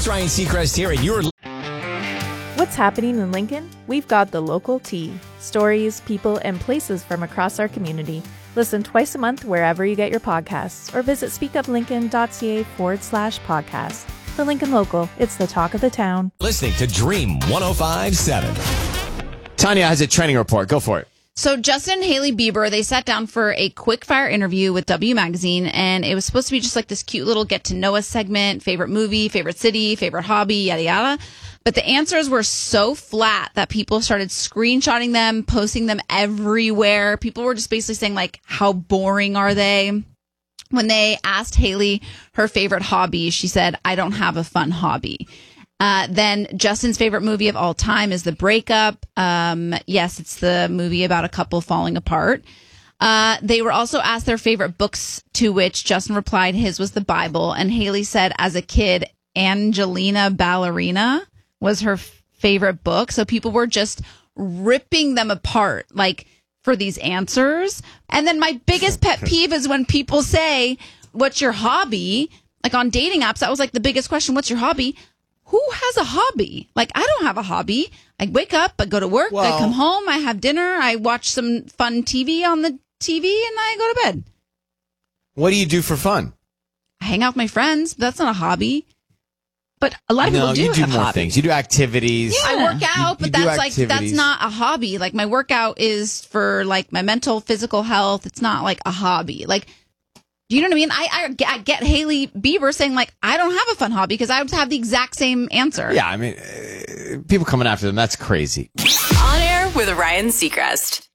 it's Ryan Seacrest here, and you're... What's happening in Lincoln? We've got the local tea. Stories, people, and places from across our community. Listen twice a month wherever you get your podcasts, or visit speakuplincoln.ca/podcast. The Lincoln Local, it's the talk of the town. Listening to Dream 105.7. Tanya has a trending report. Go for it. So Justin and Hailey Bieber, they sat down for a quick fire interview with W Magazine, and it was supposed to be just like this cute little get to know us segment, favorite movie, favorite city, favorite hobby, yada yada. But the answers were so flat that people started screenshotting them, posting them everywhere. People were just basically saying like, how boring are they? When they asked Hailey her favorite hobby, she said, I don't have a fun hobby. Then Justin's favorite movie of all time is The Breakup. Yes, it's the movie about a couple falling apart. They were also asked their favorite books, to which Justin replied his was the Bible. And Hailey said as a kid, Angelina Ballerina was her favorite book. So people were just ripping them apart, like, for these answers. And then my biggest pet peeve is when people say, what's your hobby? Like on dating apps, that was like the biggest question. What's your hobby? Who has a hobby? Like, I don't have a hobby. I wake up, I go to work, I come home, I have dinner, I watch some fun TV on the TV, and I go to bed. What do you do for fun? I hang out with my friends. That's not a hobby. But a lot of people do you do have more hobbies. things. You do activities. Yeah. I work out, but that's not a hobby. Like, my workout is for like my mental, physical health. It's not like a hobby. Like, you know what I mean? I get Hailey Bieber saying, like, I don't have a fun hobby because I would have the exact same answer. Yeah, I mean, people coming after them, that's crazy. On Air with Ryan Seacrest.